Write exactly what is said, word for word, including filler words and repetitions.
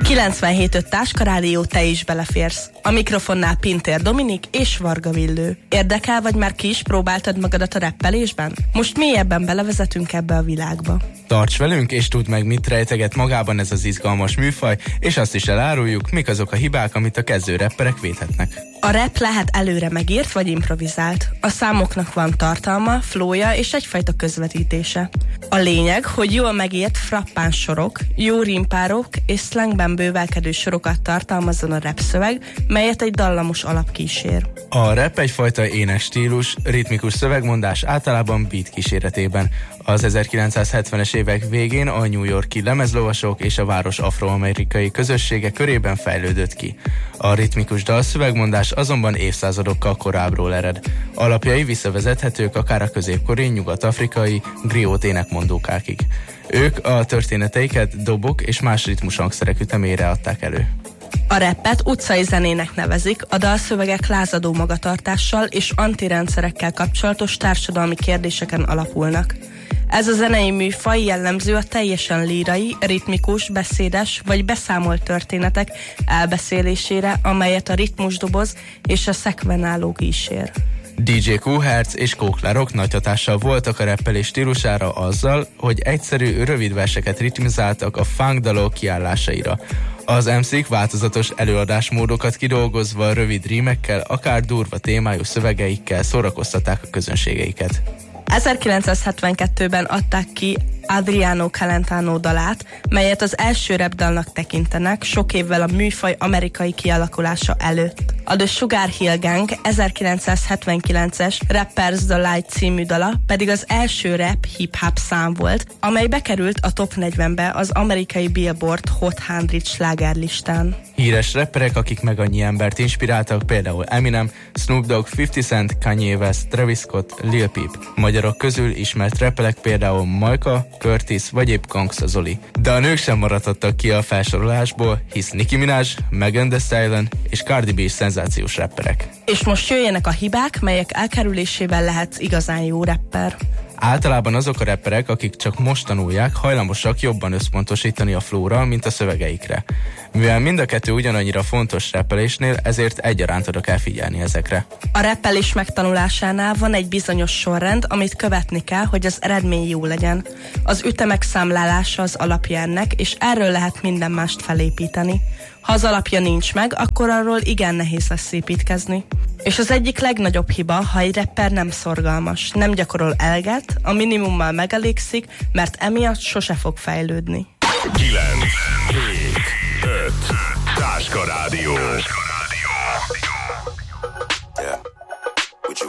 kilencvenhét öt Táska Rádió, te is beleférsz. A mikrofonnál Pintér Dominik és Varga Villő. Érdekel, vagy már ki is próbáltad magadat a rappelésben? Most mélyebben belevezetünk ebbe a világba. Tarts velünk, és tudd meg, mit rejteget magában ez az izgalmas műfaj, és azt is eláruljuk, mik azok a hibák, amit a kezdő rapperek védhetnek. A rap lehet előre megírt vagy improvizált. A számoknak van tartalma, flója és egyfajta közvetítése. A lényeg, hogy jól megírt frappáns sorok, jó rímpárok és slangben bővelkedő sorokat tartalmazzon a rap szöveg, melyet egy dallamos alap kísér. A rap egyfajta énekstílus, ritmikus szövegmondás, általában beat kíséretében. Az ezerkilencszázhetvenes évek végén a New York-i lemezlovasok és a város afroamerikai közössége körében fejlődött ki. A ritmikus dalszövegmondás azonban évszázadokkal korábbról ered. Alapjai visszavezethetők akár a középkori nyugat-afrikai griót énekmondókákig. Ők a történeteiket dobok és más ritmus hangszerek ütemére adták elő. A rappet utcai zenének nevezik, a dalszövegek lázadó magatartással és antirendszerekkel kapcsolatos társadalmi kérdéseken alapulnak. Ez a zenei műfaj jellemző a teljesen lírai, ritmikus, beszédes vagy beszámolt történetek elbeszélésére, amelyet a ritmusdoboz és a szekvenáló kísér. dé dzsé Kool Herc és Coke La Rock nagy hatással voltak a rappelés stílusára azzal, hogy egyszerű, rövid verseket ritmizáltak a funk dalok kiállásaira. Az em cék változatos előadásmódokat kidolgozva rövid rímekkel, akár durva témájú szövegeikkel szórakoztatták a közönségeiket. ezerkilencszázhetvenkettőben adták ki Adriano Celentano dalát, melyet az első rap dalnak tekintenek sok évvel a műfaj amerikai kialakulása előtt. A The Sugar Hill Gang ezerkilencszázhetvenkilences Rappers Delight című dala pedig az első rap hip-hop szám volt, amely bekerült a top negyvenbe az amerikai Billboard Hot száz slágerlistán. Híres rapperek, akik meg annyi embert inspiráltak, például Eminem, Snoop Dogg, fifty Cent, Kanye West, Travis Scott, Lil Peep. Magyarok közül ismert rappelek például Majka, Curtis vagy épp Gangsta Zoli. De a nők sem maradhattak ki a felsorolásból, hisz Nicki Minaj, Megan Thee Stallion és Cardi B szenzációs rapperek. És most jöjjenek a hibák, melyek elkerülésével lehetsz igazán jó rapper. Általában azok a rapperek, akik csak most tanulják, hajlamosak jobban összpontosítani a flóra, mint a szövegeikre. Mivel mind a kettő ugyanannyira fontos rappelésnél, ezért egyaránt oda kell figyelni ezekre. A rappelés megtanulásánál van egy bizonyos sorrend, amit követni kell, hogy az eredmény jó legyen. Az ütemek számlálása az alapja ennek, és erről lehet minden mást felépíteni. Ha az alapja nincs meg, akkor arról igen nehéz lesz építkezni. És az egyik legnagyobb hiba, ha egy rapper nem szorgalmas, nem gyakorol eleget, a minimummal megelégszik, mert emiatt sose fog fejlődni. kilenc, hét, öt, Táska Rádió.